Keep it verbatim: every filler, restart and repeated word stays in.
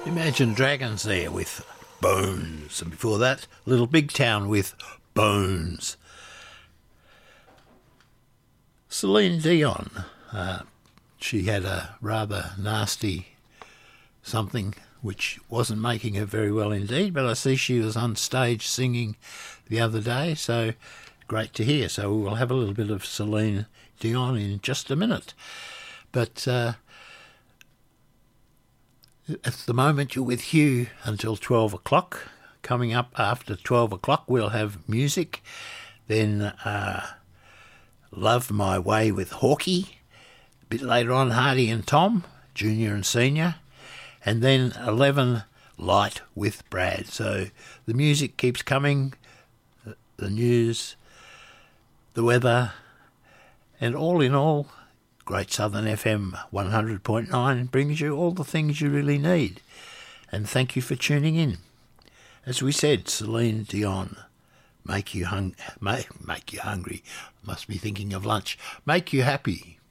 Imagine Dragons there with Bones, and before that, Little Big Town with Bones. Celine Dion, uh, she had a rather nasty something which wasn't making her very well indeed, but I see she was on stage singing the other day, so great to hear. So we'll have a little bit of Celine Dion in just a minute. But uh, at the moment you're with Hugh until twelve o'clock. Coming up after twelve o'clock we'll have music, then uh, Love My Way with Hawkeye, a bit later on Hardy and Tom, Junior and Senior, and then eleven Light with Brad. So the music keeps coming, the news, the weather, and all in all, Great Southern F M one hundred point nine brings you all the things you really need. And thank you for tuning in. As we said, Celine Dion, make you hung, make, make you hungry. Must be thinking of lunch. Make you happy.